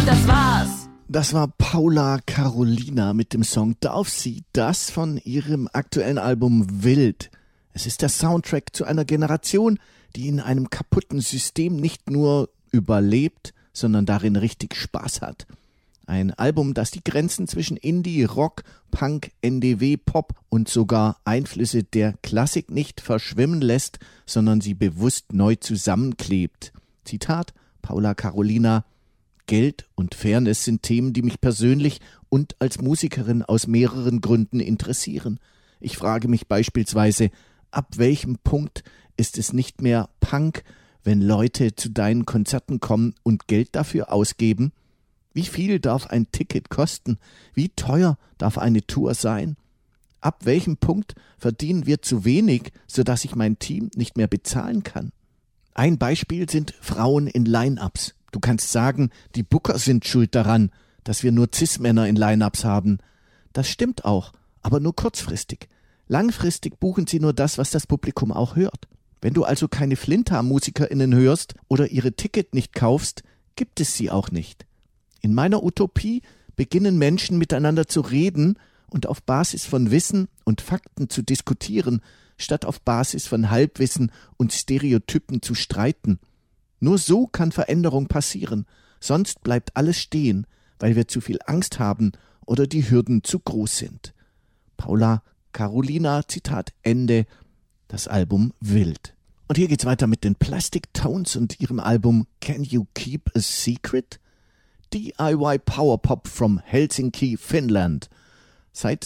und das war's. Das war Paula Carolina mit dem Song Darf sie das von ihrem aktuellen Album Wild. Es ist der Soundtrack zu einer Generation, die in einem kaputten System nicht nur überlebt, sondern darin richtig Spaß hat. Ein Album, das die Grenzen zwischen Indie, Rock, Punk, NDW, Pop und sogar Einflüsse der Klassik nicht verschwimmen lässt, sondern sie bewusst neu zusammenklebt. Zitat Paula Carolina: Geld und Fairness sind Themen, die mich persönlich und als Musikerin aus mehreren Gründen interessieren. Ich frage mich beispielsweise, ab welchem Punkt ist es nicht mehr Punk, wenn Leute zu deinen Konzerten kommen und Geld dafür ausgeben? Wie viel darf ein Ticket kosten? Wie teuer darf eine Tour sein? Ab welchem Punkt verdienen wir zu wenig, sodass ich mein Team nicht mehr bezahlen kann? Ein Beispiel sind Frauen in Line-Ups. Du kannst sagen, die Booker sind schuld daran, dass wir nur Cis-Männer in Line-Ups haben. Das stimmt auch, aber nur kurzfristig. Langfristig buchen sie nur das, was das Publikum auch hört. Wenn du also keine Flinter-MusikerInnen hörst oder ihre Ticket nicht kaufst, gibt es sie auch nicht. In meiner Utopie beginnen Menschen miteinander zu reden und auf Basis von Wissen und Fakten zu diskutieren, statt auf Basis von Halbwissen und Stereotypen zu streiten. Nur so kann Veränderung passieren, sonst bleibt alles stehen, weil wir zu viel Angst haben oder die Hürden zu groß sind. Paula Carolina, Zitat Ende, das Album Wild. Und hier geht's weiter mit den Plastic Tones und ihrem Album Can You Keep a Secret? DIY Powerpop from Helsinki, Finnland. Seit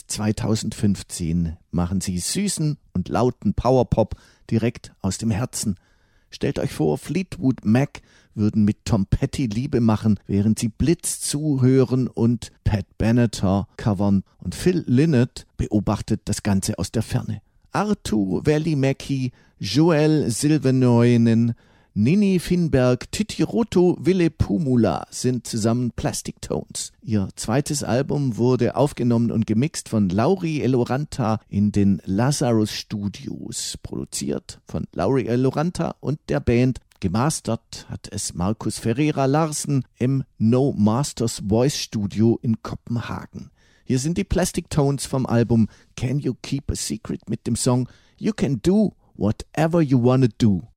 2015 machen sie süßen und lauten Powerpop direkt aus dem Herzen. Stellt euch vor, Fleetwood Mac würden mit Tom Petty Liebe machen, während sie Blitz zuhören und Pat Benatar covern. Und Phil Lynott beobachtet das Ganze aus der Ferne. Arttu Välimäki, Joel Silvenoinen, Nini Finnberg, Titti Roto, Ville Pumula sind zusammen Plastic Tones. Ihr zweites Album wurde aufgenommen und gemixt von Lauri Eloranta in den Lazarus Studios. Produziert von Lauri Eloranta und der Band. Gemastert hat es Markus Ferreira Larsen im No Masters Voice Studio in Kopenhagen. Hier sind die Plastic Tones vom Album Can You Keep a Secret mit dem Song You Can Do Whatever You Wanna Do.